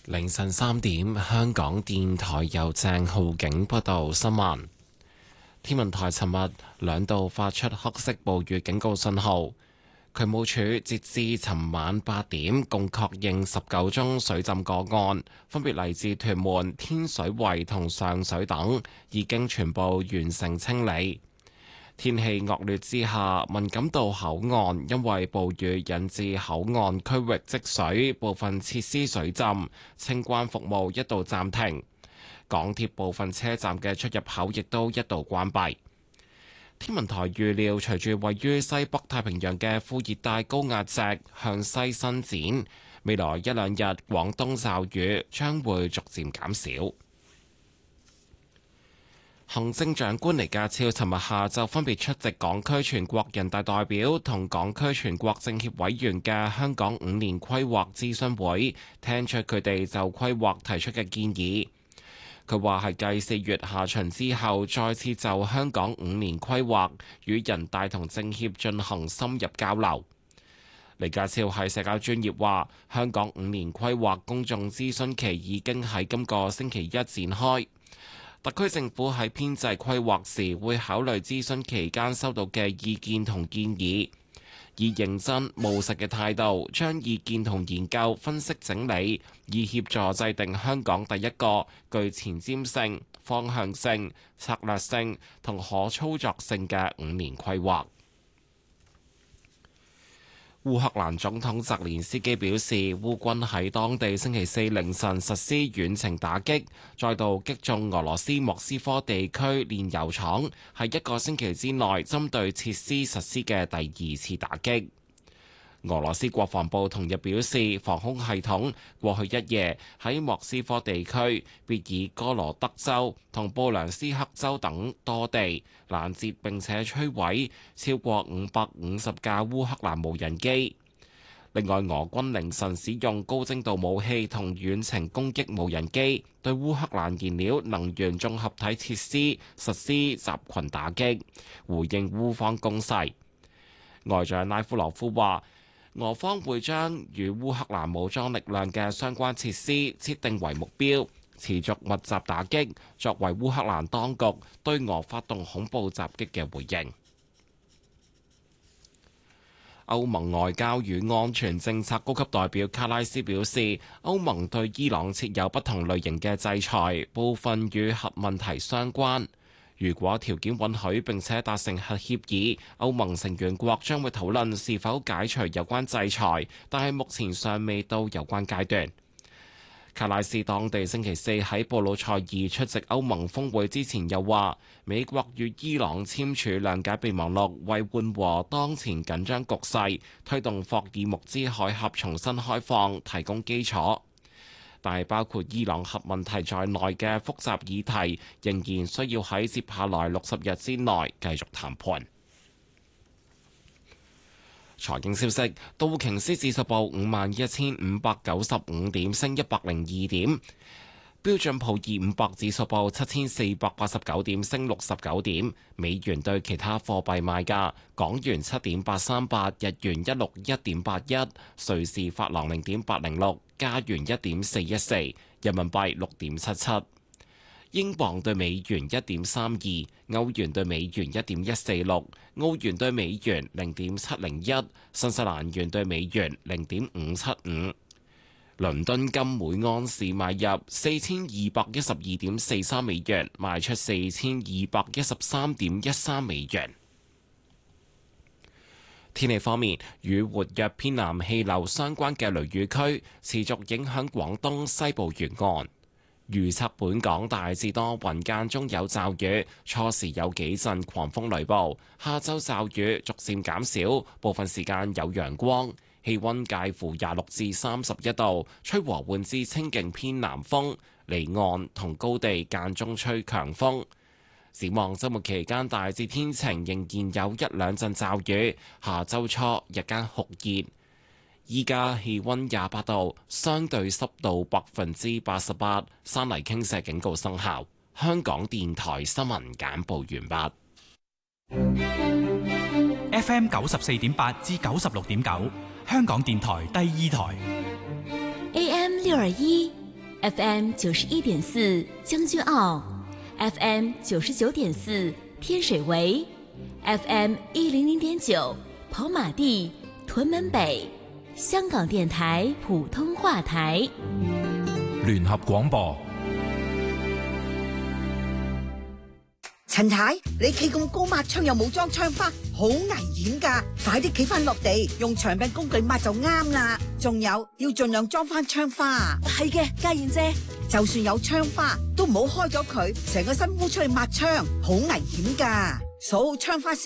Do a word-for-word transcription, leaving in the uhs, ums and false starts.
凌晨三點，香港電台由鄭浩景報道新聞。天文台尋日兩度發出黑色暴雨警告信號。渠務署截至尋晚八點，共確認十九宗水浸個案，分別嚟自屯門、天水圍同上水等，已經全部完成清理。天氣惡劣之下，文錦渡口岸因為暴雨引致口岸區域積水，部分設施水浸，清關服務一度暫停。港鐵部分車站嘅出入口亦都一度關閉。天文台預料，隨住位於西北太平洋嘅副熱帶高壓脊向西伸展，未來一兩日廣東驟雨將會逐漸減少。行政長官李家超尋日下晝分別出席港區全國人大代表同港區全國政協委員嘅香港五年規劃諮詢會，聽取佢哋就規劃提出嘅建議。佢話係繼四月下旬之後，再次就香港五年規劃與人大同政協進行深入交流。李家超喺社交專頁話，香港五年規劃公眾諮詢期已經喺今個星期一展開。特區政府喺編制規劃時，會考慮諮詢期間收到嘅意見同建議，以認真務實嘅態度，將意見同研究分析整理，以協助制定香港第一個具前瞻性、方向性、策略性同可操作性嘅五年規劃。烏克蘭總統澤連斯基表示，烏軍喺當地星期四凌晨實施遠程打擊，再度擊中俄羅斯莫斯科地區煉油廠，係一個星期之內針對設施實施嘅第二次打擊。俄羅斯國防部同日表示，防空系統過去一夜喺莫斯科地區、別爾哥羅德州同布良斯克州等多地攔截並且摧毀超過五百五十架烏克蘭無人機。另外，俄軍凌晨使用高精度武器同遠程攻擊無人機，對烏克蘭燃料能源綜合體設施實施集群打擊，回應烏方攻勢。外長拉夫羅夫話，俄方會將與烏克蘭武裝力量嘅相關設施設定為目標，持續密集打擊，作為烏克蘭當局對俄發動恐怖襲擊嘅回應。歐盟外交與安全政策高級代表卡拉斯表示，歐盟對伊朗設有不同類型嘅制裁，部分與核問題相關。如果條件允許並且達成核協議，歐盟成員國將會討論是否解除有關制裁，但係目前尚未到有關階段。卡拉斯當地星期四喺布魯塞爾出席歐盟峰會之前又話，美國與伊朗簽署諒解備忘錄，為緩和當前緊張局勢，推動霍爾木茲海峽重新開放提供基礎。但係包括伊朗核問題在內嘅複雜議題，仍然需要喺接下來六十日之內繼續談判。財經消息，道瓊斯指數報五萬一千五百九十五點，升一百零二點；標準普爾五百指數報七千四百八十九點，升六十九點。美元對其他貨幣賣價：港元七點八三八，日元一六一點八一，瑞士法郎零點八零六，加元一點四一四，人民幣六點七七。英鎊對美元一點三二，歐元對美元一點一四六，澳元對美元零點七零一，新西蘭元對美元零點五七五。倫敦金每安士買入四千二百一十二點四三美元，賣出四千二百一十三點一三美元。天氣方面，與活躍偏南氣流相關嘅雷雨區持續影響廣東西部沿岸。預測本港大致多雲，間中有驟雨，初時有幾陣狂風雷暴。下週驟雨逐漸減少，部分時間有陽光，氣溫介乎廿六至三十一度，吹和緩至清勁偏南風，離岸同高地間中吹強風。展望週末期間大致天晴，仍然有一兩陣驟雨。下週初日間酷熱。依家氣溫廿八度，相對濕度百分之八十八，山泥傾瀉警告生效。香港電台新聞簡報完畢。F M 九十四點八至九十六點九，香港電台第二台。 A M 六二一， F M 九十一點四將軍澳 ，F M 九十九點四天水圍 ，F M 一零零點九跑馬地屯門北，香港電台普通話台。 聯合廣播。 陳太，你企咁高抹窗又冇裝窗花，好危險噶！快啲企翻落地，用長柄工具抹就啱啦。仲有要盡量裝翻窗花。 係嘅，家燕姐， 就算有窗花，都唔好開咗佢，成個身污出去抹窗，好危險噶。數窗花。